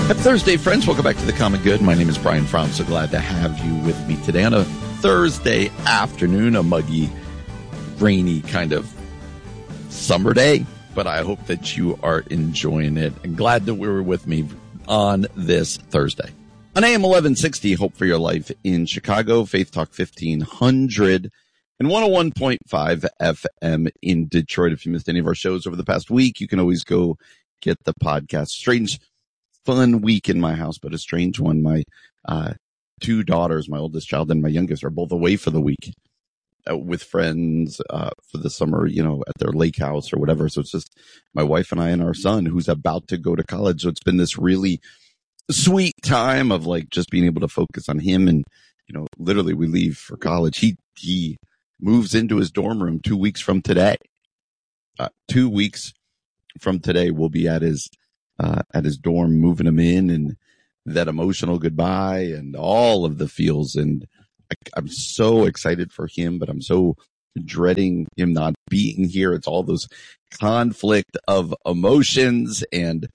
Happy Thursday, friends. Welcome back to The Common Good. My name is Brian Fromm. So glad to have you with me today on a Thursday afternoon, a muggy, rainy kind of summer day. But I hope that you are enjoying it and glad that we were with me on this Thursday. On AM 1160, Hope for Your Life in Chicago, Faith Talk 1500, and 101.5 FM in Detroit. If you missed any of our shows over the past week, you can always go get the podcast. Strange, fun week in my house, but a strange one. My two daughters, my oldest child and my youngest, are both away for the week with friends for the summer, you know, at their lake house or whatever. So it's just my wife and I and our son, who's about to go to college. So it's been this really sweet time of like just being able to focus on him. And, you know, literally we leave for college. He moves into his dorm room 2 weeks from today. 2 weeks from today, we'll be at his dorm, moving him in, and that emotional goodbye and all of the feels. And I'm so excited for him, but I'm so dreading him not being here. It's all those conflict of emotions. And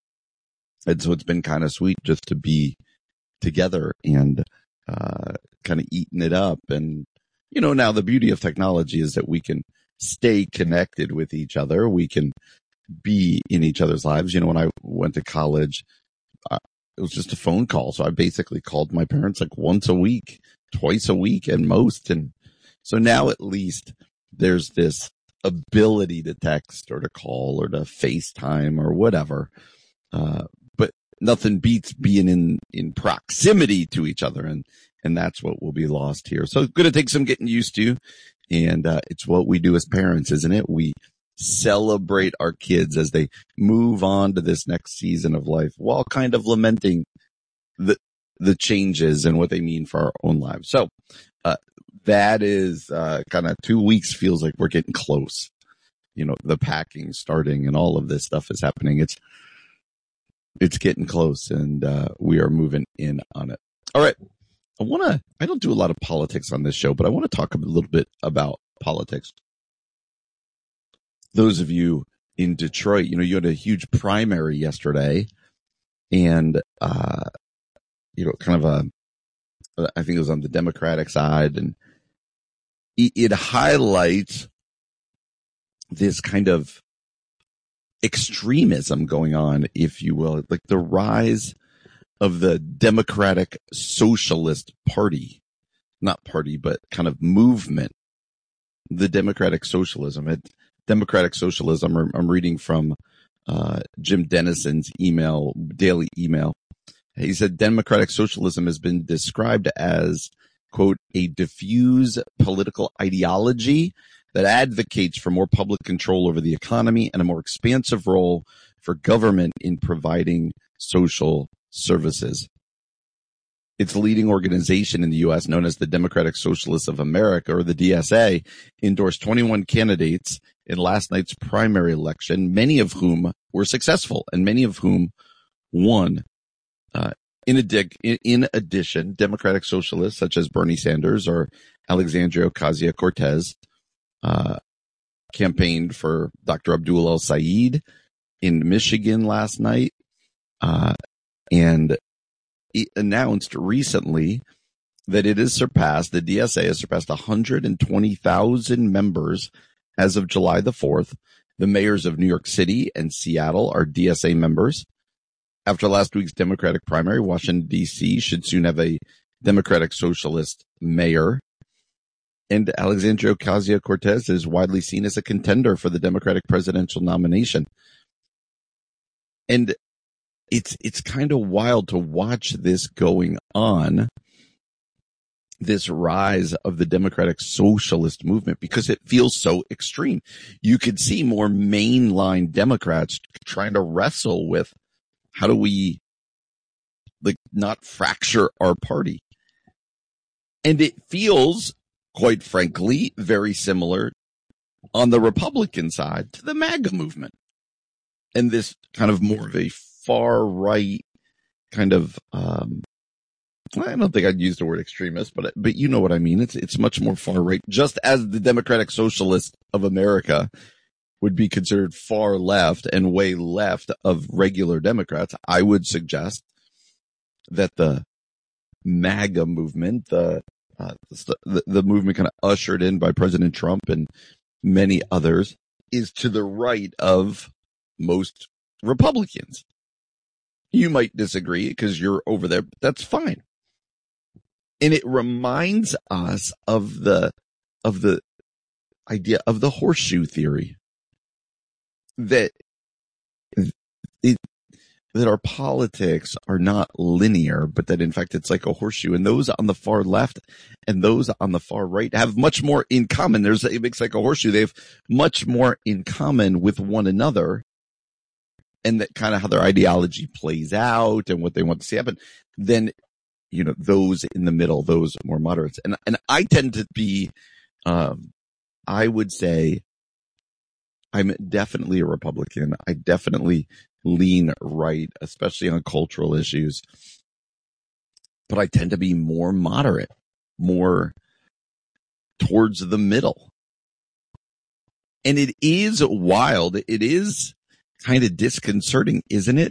so it's been kind of sweet just to be together and kind of eating it up. And, you know, now the beauty of technology is that we can stay connected with each other. We can be in each other's lives. You know, when I went to college, it was just a phone call. So I basically called my parents like once a week, twice a week at most. And so now at least there's this ability to text or to call or to FaceTime or whatever. But nothing beats being in proximity to each other. And that's what will be lost here. So it's going to take some getting used to. And it's what we do as parents, isn't it? We celebrate our kids as they move on to this next season of life while kind of lamenting the changes and what they mean for our own lives. So, that is, kind of 2 weeks feels like we're getting close. You know, the packing starting and all of this stuff is happening. It's getting close and, we are moving in on it. All right. I don't do a lot of politics on this show, but I want to talk a little bit about politics. Those of you in Detroit, you know, you had a huge primary yesterday and, you know, kind of I think it was on the Democratic side, and it highlights this kind of extremism going on, if you will, like the rise of the Democratic Socialist Party, not party, but kind of movement, the Democratic Socialism. Democratic Socialism, I'm reading from Jim Dennison's daily email. He said, Democratic Socialism has been described as, quote, a diffuse political ideology that advocates for more public control over the economy and a more expansive role for government in providing social services. Its leading organization in the U.S., known as the Democratic Socialists of America, or the DSA, endorsed 21 candidates in last night's primary election, many of whom were successful and many of whom won. In addition, Democratic Socialists such as Bernie Sanders or Alexandria Ocasio-Cortez campaigned for Dr. Abdul El-Sayed in Michigan last night, and it announced recently that the DSA has surpassed 120,000 members as of July the 4th. The mayors of New York City and Seattle are DSA members. After last week's Democratic primary, Washington, D.C. should soon have a Democratic Socialist mayor. And Alexandria Ocasio-Cortez is widely seen as a contender for the Democratic presidential nomination. And it's kind of wild to watch this going on, this rise of the Democratic Socialist movement, because it feels so extreme. You could see more mainline Democrats trying to wrestle with how do we not fracture our party. And it feels, quite frankly, very similar on the Republican side to the MAGA movement. And this kind of more of a far right kind of, I don't think I'd use the word extremist, but you know what I mean. It's much more far right, just as the Democratic Socialists of America would be considered far left and way left of regular Democrats, I would suggest that the MAGA movement, the movement kind of ushered in by President Trump and many others, is to the right of most Republicans. You might disagree because you're over there, but that's fine. And it reminds us of the idea of the horseshoe theory, that our politics are not linear, but that in fact it's like a horseshoe, and those on the far left and those on the far right have much more in common. It makes like a horseshoe. They have much more in common with one another, and that kind of how their ideology plays out and what they want to see happen, than, those in the middle, those more moderates. And I tend to be, I would say I'm definitely a Republican. I definitely lean right, especially on cultural issues. But I tend to be more moderate, more towards the middle. And it is wild. It is kind of disconcerting, isn't it,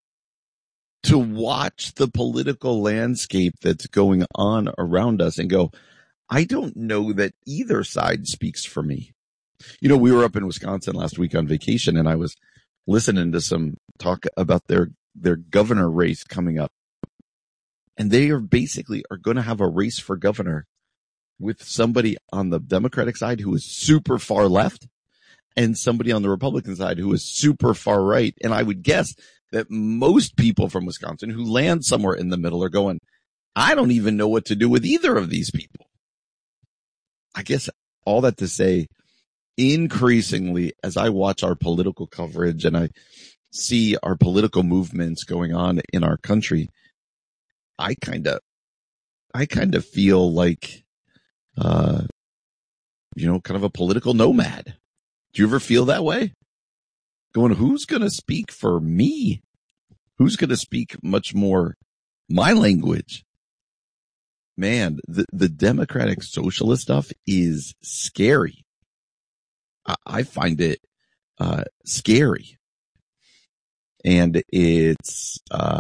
to watch the political landscape that's going on around us and go, I don't know that either side speaks for me. We were up in Wisconsin last week on vacation, and I was listening to some talk about their governor race coming up. And they are going to have a race for governor with somebody on the Democratic side who is super far left and somebody on the Republican side who is super far right. And I would guess that most people from Wisconsin who land somewhere in the middle are going, I don't even know what to do with either of these people. I guess all that to say, increasingly, as I watch our political coverage and I see our political movements going on in our country, I kind of feel like, kind of a political nomad. Do you ever feel that way? Going, who's going to speak for me? Who's going to speak much more my language? Man, the democratic socialist stuff is scary. I find it scary, and it's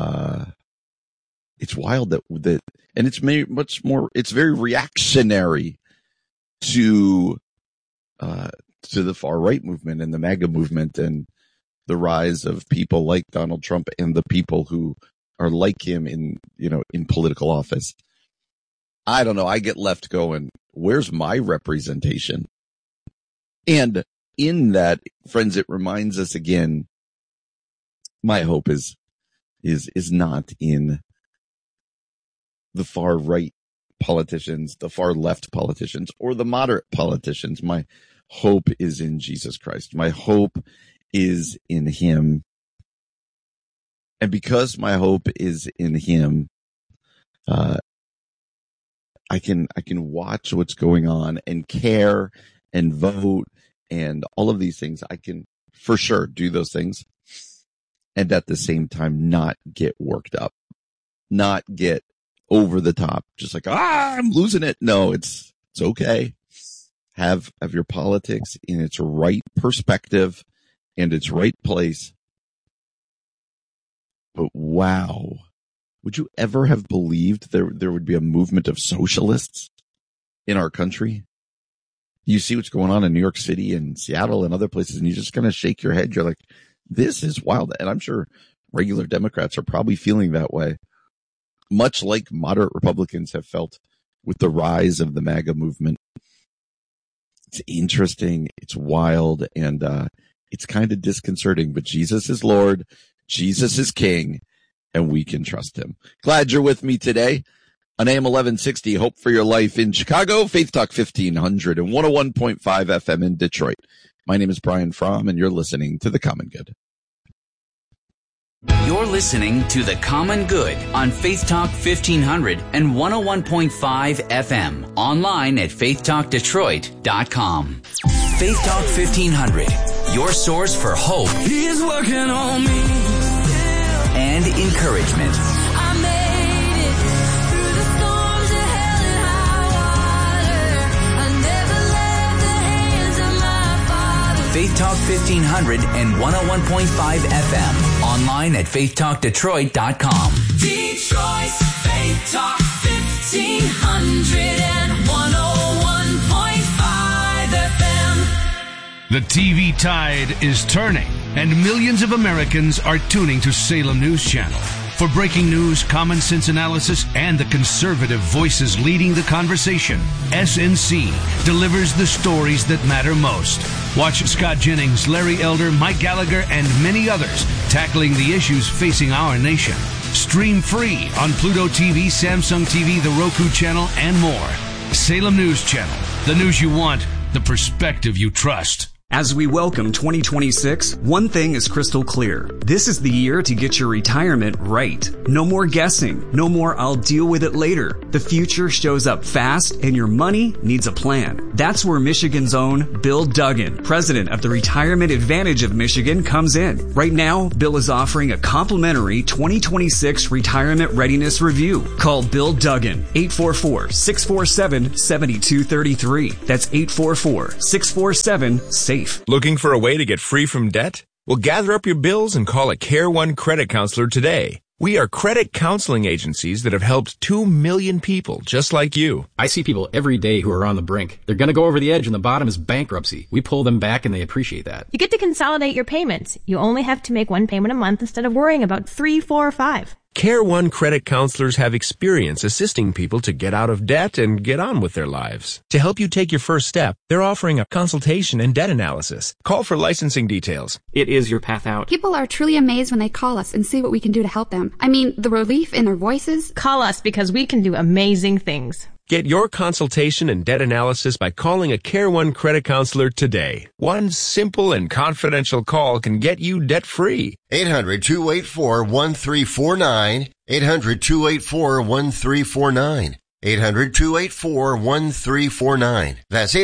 wild that and it's much more. It's very reactionary to the far right movement and the MAGA movement and the rise of people like Donald Trump and the people who are like him in political office. I don't know. I get left going, where's my representation? And in that, friends, it reminds us again, my hope is not in the far right politicians, the far left politicians, or the moderate politicians. My hope is in Jesus Christ. My hope is in him. And because my hope is in him, I can watch what's going on and care and vote and all of these things. I can for sure do those things and at the same time not get worked up, not get over the top, just like, I'm losing it. No, it's okay. Have your politics in its right perspective and its right place. But wow, would you ever have believed there would be a movement of socialists in our country? You see what's going on in New York City and Seattle and other places, and you just kind of shake your head. You're like, this is wild. And I'm sure regular Democrats are probably feeling that way, much like moderate Republicans have felt with the rise of the MAGA movement. It's interesting. It's wild. And it's kind of disconcerting, but Jesus is Lord. Jesus is King, and we can trust him. Glad you're with me today on AM 1160, Hope for Your Life in Chicago, Faith Talk 1500 and 101.5 FM in Detroit. My name is Brian Fromm, and you're listening to The Common Good. You're listening to The Common Good on Faith Talk 1500 and 101.5 FM. Online at faithtalkdetroit.com. Faith Talk 1500, your source for hope. He's working on me. And encouragement. I made it through the storms of hell and high water. I never left the hands of my Father. Faith Talk 1500 and 101.5 FM. Online at faithtalkdetroit.com. Detroit's Faith Talk 1500 and 101.5 FM. The TV tide is turning, and millions of Americans are tuning to Salem News Channel. For breaking news, common sense analysis, and the conservative voices leading the conversation, SNC delivers the stories that matter most. Watch Scott Jennings, Larry Elder, Mike Gallagher, and many others tackling the issues facing our nation. Stream free on Pluto TV, Samsung TV, the Roku channel, and more. Salem News Channel. The news you want, the perspective you trust. As we welcome 2026, one thing is crystal clear. This is the year to get your retirement right. No more guessing. No more I'll deal with it later. The future shows up fast and your money needs a plan. That's where Michigan's own Bill Duggan, president of the Retirement Advantage of Michigan, comes in. Right now, Bill is offering a complimentary 2026 retirement readiness review. Call Bill Duggan, 844-647-7233. That's 844-647-SAFE. Looking for a way to get free from debt? Well, gather up your bills and call a Care One credit counselor today. We are credit counseling agencies that have helped 2 million people just like you. I see people every day who are on the brink. They're going to go over the edge and the bottom is bankruptcy. We pull them back and they appreciate that. You get to consolidate your payments. You only have to make one payment a month instead of worrying about 3, 4, or 5. Care One credit counselors have experience assisting people to get out of debt and get on with their lives. To help you take your first step, they're offering a consultation and debt analysis. Call for licensing details. It is your path out. People are truly amazed when they call us and see what we can do to help them. I mean, the relief in their voices. Call us because we can do amazing things. Get your consultation and debt analysis by calling a Care One credit counselor today. One simple and confidential call can get you debt-free. 800-284-1349. 800-284-1349. 800-284-1349. That's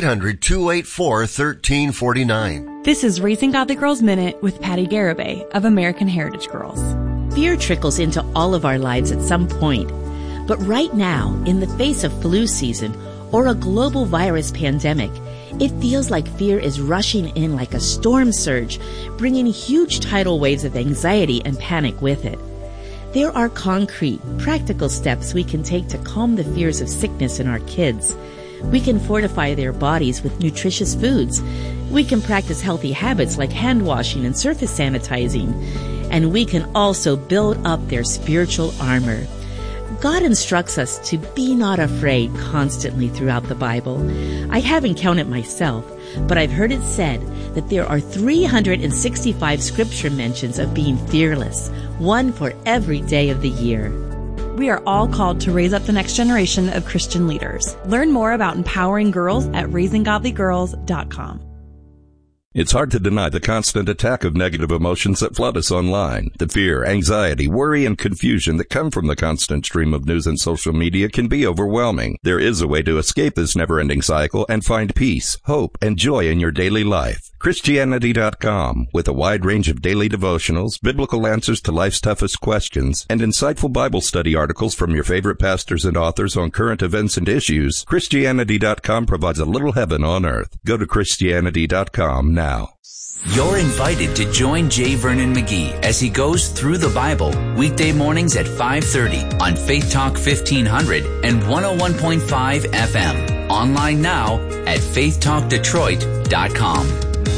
800-284-1349. This is Raising Godly Girls Minute with Patty Garibay of American Heritage Girls. Fear trickles into all of our lives at some point. But right now, in the face of flu season or a global virus pandemic, it feels like fear is rushing in like a storm surge, bringing huge tidal waves of anxiety and panic with it. There are concrete, practical steps we can take to calm the fears of sickness in our kids. We can fortify their bodies with nutritious foods. We can practice healthy habits like hand washing and surface sanitizing. And we can also build up their spiritual armor. God instructs us to be not afraid constantly throughout the Bible. I haven't counted myself, but I've heard it said that there are 365 scripture mentions of being fearless, one for every day of the year. We are all called to raise up the next generation of Christian leaders. Learn more about empowering girls at raisinggodlygirls.com. It's hard to deny the constant attack of negative emotions that flood us online. The fear, anxiety, worry, and confusion that come from the constant stream of news and social media can be overwhelming. There is a way to escape this never-ending cycle and find peace, hope, and joy in your daily life. Christianity.com, with a wide range of daily devotionals, biblical answers to life's toughest questions, and insightful Bible study articles from your favorite pastors and authors on current events and issues, Christianity.com provides a little heaven on earth. Go to Christianity.com now. You're invited to join J. Vernon McGee as he goes through the Bible weekday mornings at 5:30 on Faith Talk 1500 and 101.5 FM. Online now at faithtalkdetroit.com.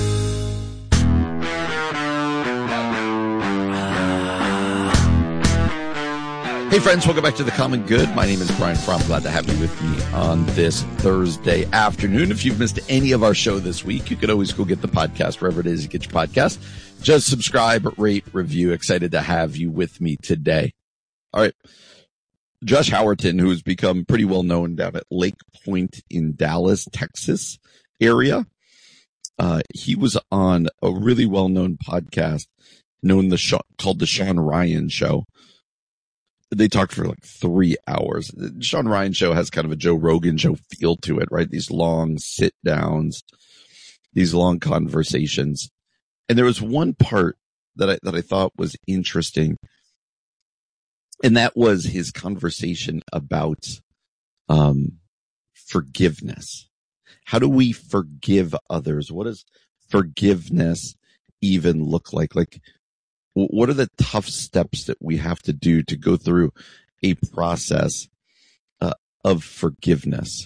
Hey friends, welcome back to The Common Good. My name is Brian Fromm. Glad to have you with me on this Thursday afternoon. If you've missed any of our show this week, you could always go get the podcast wherever it is you get your podcast. Just subscribe, rate, review. Excited to have you with me today. All right. Josh Howerton, who has become pretty well known down at Lake Point in Dallas, Texas area. He was on a really well-known podcast called The Sean Ryan Show. They talked for like 3 hours. The Sean Ryan Show has kind of a Joe Rogan Show feel to it, right? These long sit downs, these long conversations. And there was one part that I thought was interesting. And that was his conversation about, forgiveness. How do we forgive others? What does forgiveness even look like? Like, what are the tough steps that we have to do to go through a process of forgiveness?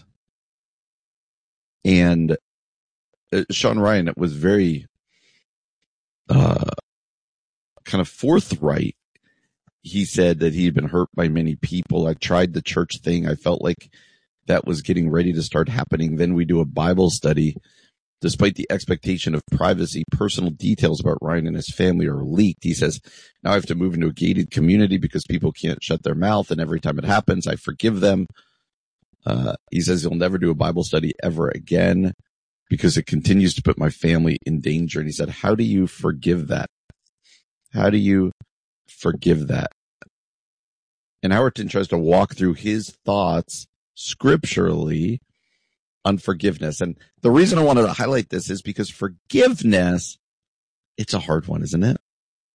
And Sean Ryan was very kind of forthright. He said that he had been hurt by many people. I tried the church thing. I felt like that was getting ready to start happening. Then we do a Bible study. Despite the expectation of privacy, personal details about Ryan and his family are leaked. He says, now I have to move into a gated community because people can't shut their mouth. And every time it happens, I forgive them. He says he'll never do a Bible study ever again because it continues to put my family in danger. And he said, how do you forgive that? How do you forgive that? And Howerton tries to walk through his thoughts scripturally on forgiveness. And the reason I wanted to highlight this is because forgiveness, it's a hard one, isn't it?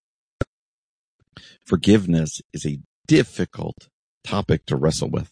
Forgiveness is a difficult topic to wrestle with.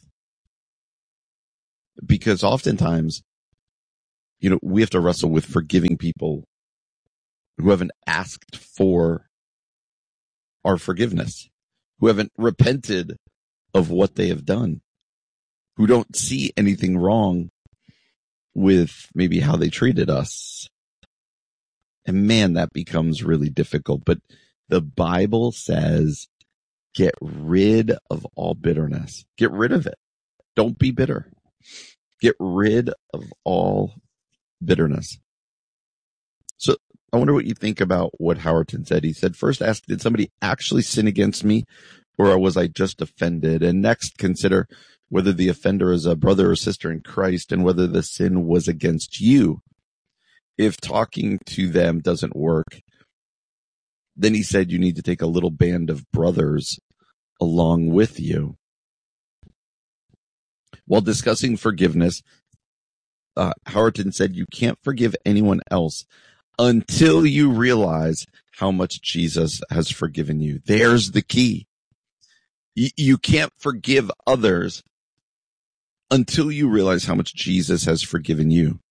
Because oftentimes, we have to wrestle with forgiving people who haven't asked for our forgiveness, who haven't repented of what they have done, who don't see anything wrong with maybe how they treated us. And man, that becomes really difficult. But the Bible says, get rid of all bitterness. Get rid of it. Don't be bitter. Get rid of all bitterness. So I wonder what you think about what Howerton said. He said, first ask, did somebody actually sin against me, or was I just offended? And next, consider whether the offender is a brother or sister in Christ and whether the sin was against you. If talking to them doesn't work, then he said you need to take a little band of brothers along with you. While discussing forgiveness, Howerton said you can't forgive anyone else until you realize how much Jesus has forgiven you. There's the key. You can't forgive others until you realize how much Jesus has forgiven you.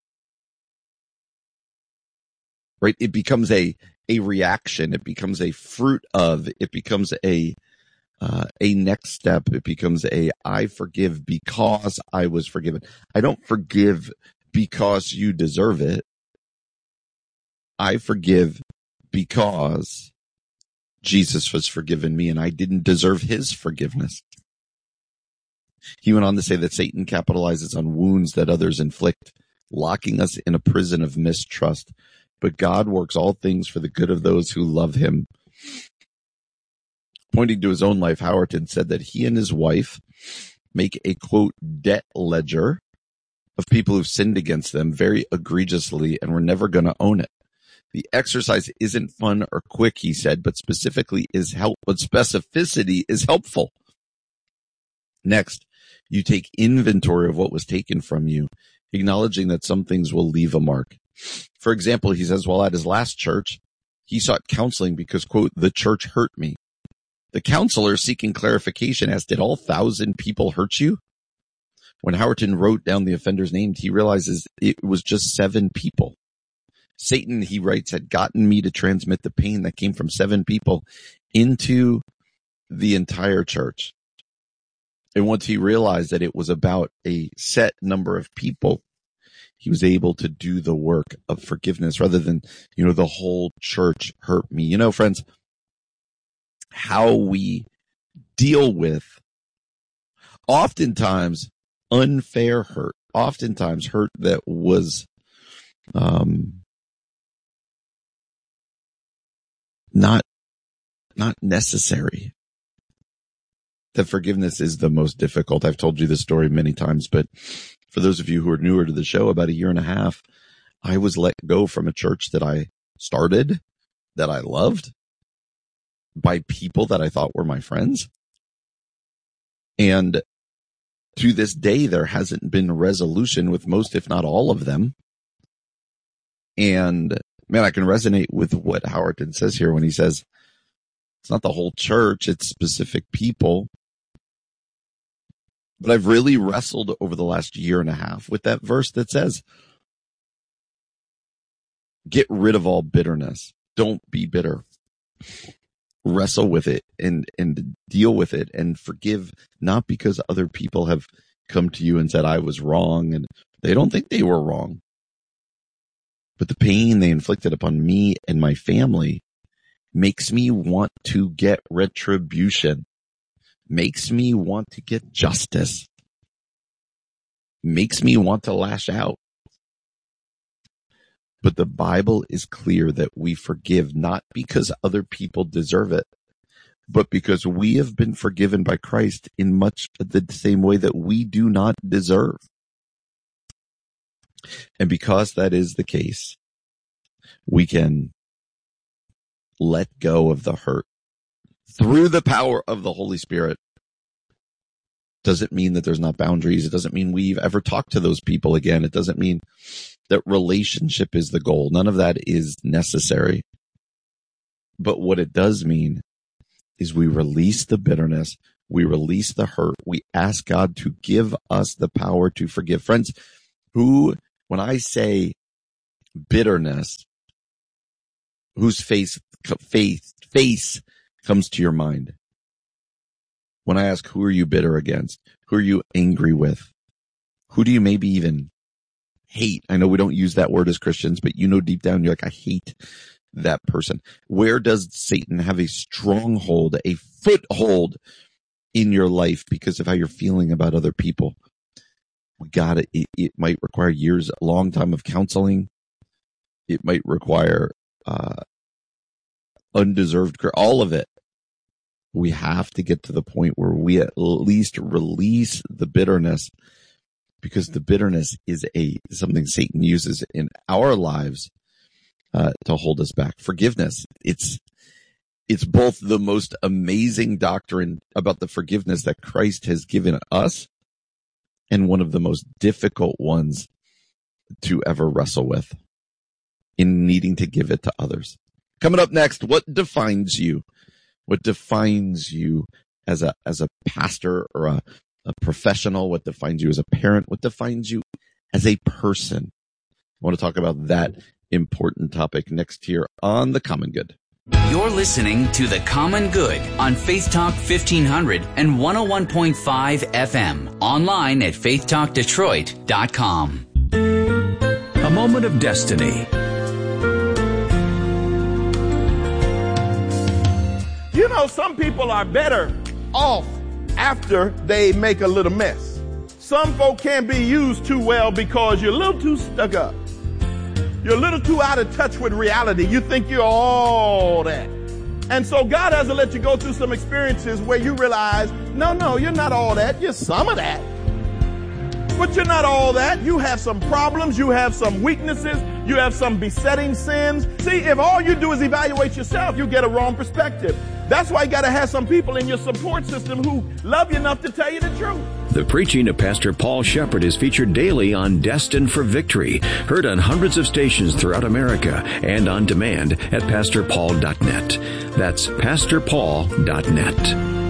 Right? It becomes a reaction. It becomes a fruit of, it becomes a next step. It becomes I forgive because I was forgiven. I don't forgive because you deserve it. I forgive because Jesus has forgiven me and I didn't deserve his forgiveness. He went on to say that Satan capitalizes on wounds that others inflict, locking us in a prison of mistrust. But God works all things for the good of those who love him. Pointing to his own life, Howerton said that he and his wife make a, quote, debt ledger of people who've sinned against them very egregiously and we're never going to own it. The exercise isn't fun or quick, he said, but specificity is helpful. Next, you take inventory of what was taken from you, acknowledging that some things will leave a mark. For example, he says, while at his last church, he sought counseling because, quote, the church hurt me. The counselor, seeking clarification, asked, did all 1,000 people hurt you? When Howerton wrote down the offender's name, he realizes it was just 7 people. Satan, he writes, had gotten me to transmit the pain that came from 7 people into the entire church. And once he realized that it was about a set number of people, he was able to do the work of forgiveness rather than, the whole church hurt me. Friends, how we deal with oftentimes unfair hurt, oftentimes hurt that was not necessary. That forgiveness is the most difficult. I've told you this story many times, but for those of you who are newer to the show, about 1.5 years, I was let go from a church that I started, that I loved, by people that I thought were my friends. And to this day, there hasn't been resolution with most, if not all of them. And man, I can resonate with what Howerton says here when he says, it's not the whole church, it's specific people. But I've really wrestled over the last 1.5 years with that verse that says, Get rid of all bitterness. Don't be bitter. Wrestle with it and deal with it and forgive, not because other people have come to you and said I was wrong and they don't think they were wrong. But the pain they inflicted upon me and my family makes me want to get retribution, makes me want to get justice, makes me want to lash out. But the Bible is clear that we forgive not because other people deserve it, but because we have been forgiven by Christ in much the same way that we do not deserve. And because that is the case, we can let go of the hurt through the power of the Holy Spirit. Doesn't mean that there's not boundaries. It doesn't mean we've ever talked to those people again. It doesn't mean that relationship is the goal. None of that is necessary. But what it does mean is we release the bitterness. We release the hurt. We ask God to give us the power to forgive. Friends, when I say bitterness, whose face comes to your mind? When I ask, who are you bitter against? Who are you angry with? Who do you maybe even hate? I know we don't use that word as Christians, but deep down, you're like, I hate that person. Where does Satan have a stronghold, a foothold in your life because of how you're feeling about other people? It might require years, a long time of counseling. It might require undeserved, all of it. We have to get to the point where we at least release the bitterness, because the bitterness is something Satan uses in our lives to hold us back. Forgiveness, it's both the most amazing doctrine about the forgiveness that Christ has given us and one of the most difficult ones to ever wrestle with in needing to give it to others. Coming up next, what defines you? What defines you as a pastor or a professional? What defines you as a parent? What defines you as a person? I want to talk about that important topic next here on The Common Good. You're listening to The Common Good on Faith Talk 1500 and 101.5 FM. Online at faithtalkdetroit.com. A moment of destiny. You know, some people are better off after they make a little mess. Some folk can't be used too well because you're a little too stuck up. You're a little too out of touch with reality. You think you're all that. And so God has to let you go through some experiences where you realize, no, you're not all that. You're some of that. But you're not all that. You have some problems. You have some weaknesses. You have some besetting sins. See, if all you do is evaluate yourself, you get a wrong perspective. That's why you got to have some people in your support system who love you enough to tell you the truth. The preaching of Pastor Paul Shepherd is featured daily on Destined for Victory, heard on hundreds of stations throughout America and on demand at pastorpaul.net. That's pastorpaul.net.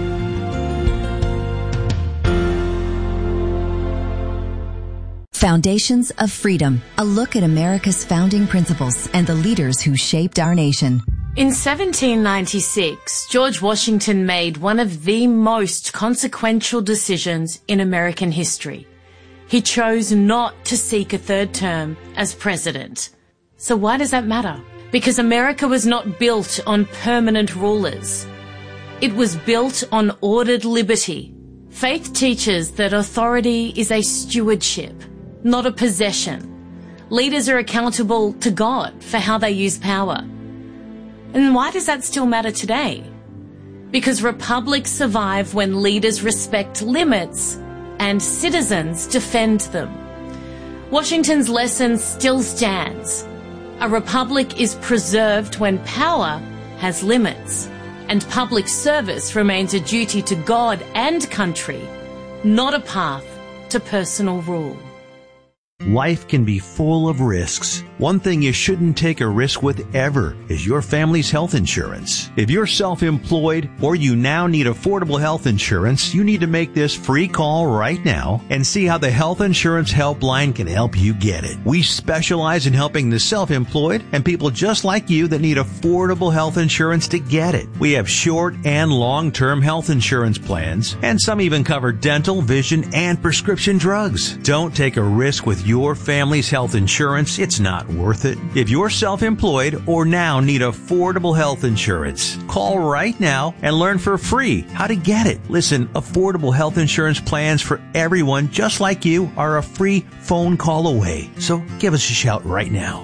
Foundations of Freedom, a look at America's founding principles and the leaders who shaped our nation. In 1796, George Washington made one of the most consequential decisions in American history. He chose not to seek a third term as president. So why does that matter? Because America was not built on permanent rulers. It was built on ordered liberty. Faith teaches that authority is a stewardship, not a possession. Leaders are accountable to God for how they use power. And why does that still matter today? Because republics survive when leaders respect limits and citizens defend them. Washington's lesson still stands. A republic is preserved when power has limits, and public service remains a duty to God and country, not a path to personal rule. Life can be full of risks. One thing you shouldn't take a risk with ever is your family's health insurance. If you're self-employed or you now need affordable health insurance, you need to make this free call right now and see how the Health Insurance Helpline can help you get it. We specialize in helping the self-employed and people just like you that need affordable health insurance to get it. We have short and long-term health insurance plans, and some even cover dental, vision, and prescription drugs. Don't take a risk with your family's health insurance. It's not worth it. If you're self-employed or now need affordable health insurance, call right now and learn for free how to get it. Listen, affordable health insurance plans for everyone just like you are a free phone call away. So give us a shout right now.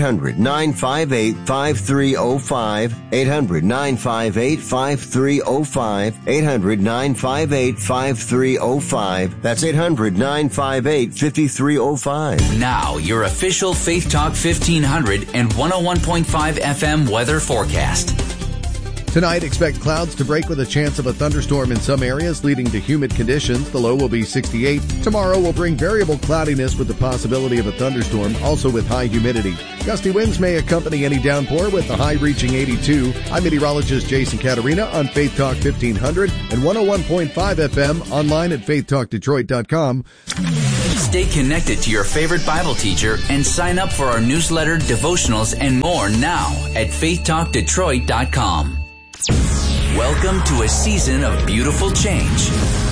800-958-5305. 800-958-5305. 800-958-5305. That's 800-958-5305. Now, your official Faith Talk 1500 and 101.5 FM weather forecast. Tonight, expect clouds to break with a chance of a thunderstorm in some areas, leading to humid conditions. The low will be 68. Tomorrow will bring variable cloudiness with the possibility of a thunderstorm, also with high humidity. Gusty winds may accompany any downpour, with the high reaching 82. I'm meteorologist Jason Caterina on Faith Talk 1500 and 101.5 FM, online at faithtalkdetroit.com. Stay connected to your favorite Bible teacher and sign up for our newsletter, devotionals, and more now at faithtalkdetroit.com. Welcome to a season of beautiful change.